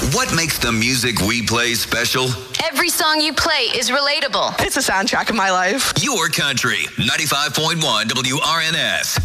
What makes the music we play special? Every song you play is relatable. It's a soundtrack of my life. Your country, 95.1 WRNS.